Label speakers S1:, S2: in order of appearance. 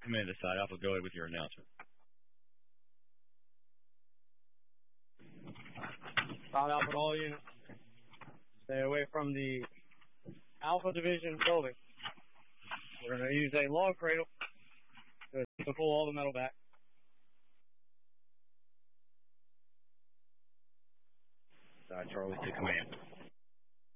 S1: Command to side Alpha, go ahead with your announcement.
S2: Side Alpha, all units. Stay away from the Alpha Division building. We're going to use a log cradle to pull all the metal back.
S1: Side Charlie to command.